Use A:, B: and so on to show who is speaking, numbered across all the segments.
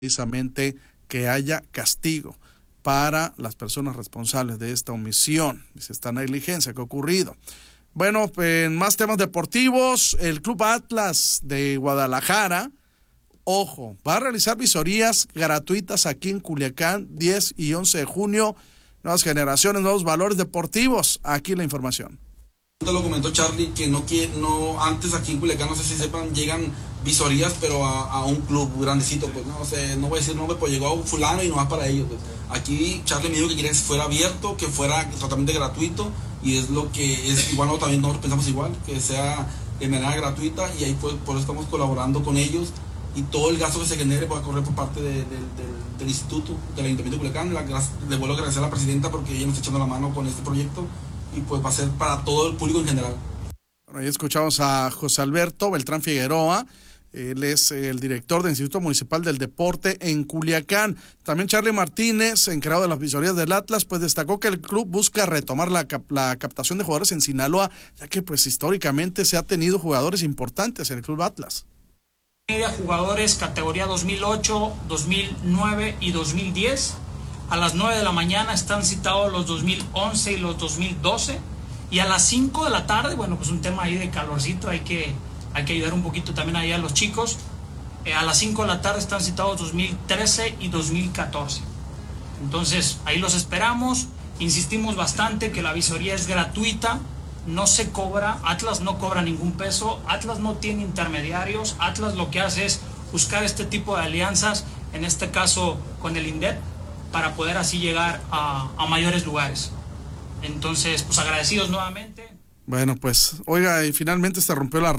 A: precisamente que haya castigo para las personas responsables de esta omisión, de esta negligencia que ha ocurrido. Bueno, en más temas deportivos, el Club Atlas de Guadalajara, ojo, va a realizar visorías gratuitas aquí en Culiacán, 10 y 11 de junio, nuevas generaciones, nuevos valores deportivos. Aquí la información.
B: Te lo comentó Charlie, que no antes aquí en Culiacán, no sé si sepan, llegan visorías, pero a un club grandecito, pues no sé, no voy a decir nombre, pues llegó a un fulano y no más para ellos, pues. Aquí Charlie me dijo que quería que fuera abierto, que fuera totalmente gratuito, y es lo que es, igual nosotros también pensamos igual, que sea de manera gratuita, y ahí pues por eso estamos colaborando con ellos, y todo el gasto que se genere va a correr por parte del instituto, del Ayuntamiento de Culiacán. Le vuelvo a agradecer a la presidenta porque ella nos está echando la mano con este proyecto, y pues va a ser para todo el público en general.
A: Bueno, ahí escuchamos a José Alberto Beltrán Figueroa. Él es el director del Instituto Municipal del Deporte en Culiacán. También Charlie Martínez, encargado de las visorías del Atlas, pues destacó que el club busca retomar la captación de jugadores en Sinaloa, ya que pues históricamente se ha tenido jugadores importantes en el Club Atlas.
C: Jugadores categoría 2008, 2009 y 2010. A las 9 de la mañana están citados los 2011 y los 2012. Y a las 5 de la tarde, bueno, pues un tema ahí de calorcito, hay que ayudar un poquito también ahí a los chicos. A las 5 de la tarde están citados 2013 y 2014. Entonces, ahí los esperamos. Insistimos bastante que la visoría es gratuita, no se cobra, Atlas no cobra ningún peso, Atlas no tiene intermediarios, Atlas lo que hace es buscar este tipo de alianzas, en este caso con el INDEP, para poder así llegar a mayores lugares. Entonces, pues agradecidos nuevamente.
A: Bueno, pues, oiga, y finalmente se rompió la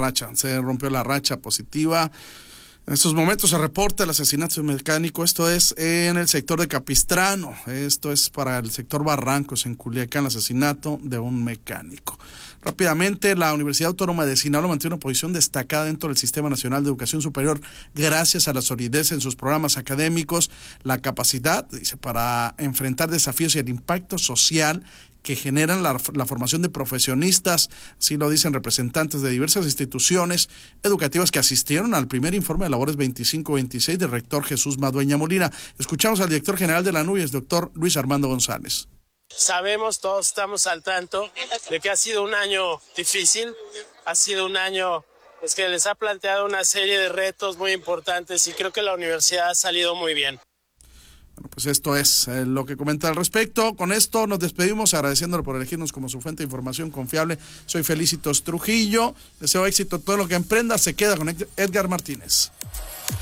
A: racha positiva. En estos momentos se reporta el asesinato de un mecánico, esto es en el sector de Capistrano, esto es para el sector Barrancos en Culiacán, el asesinato de un mecánico. Rápidamente, la Universidad Autónoma de Sinaloa mantiene una posición destacada dentro del Sistema Nacional de Educación Superior gracias a la solidez en sus programas académicos, la capacidad, dice, para enfrentar desafíos y el impacto social que generan la formación de profesionistas, así lo dicen representantes de diversas instituciones educativas que asistieron al primer informe de labores 25-26 del rector Jesús Madueña Molina. Escuchamos al director general de la NUYES, doctor Luis Armando González.
D: Sabemos, todos estamos al tanto de que ha sido un año difícil, ha sido un año pues, que les ha planteado una serie de retos muy importantes y creo que la universidad ha salido muy bien.
A: Bueno, pues esto es lo que comenta al respecto. Con esto nos despedimos agradeciéndole por elegirnos como su fuente de información confiable. Soy Felicitos Trujillo. Deseo éxito en todo lo que emprenda. Se queda con Edgar Martínez.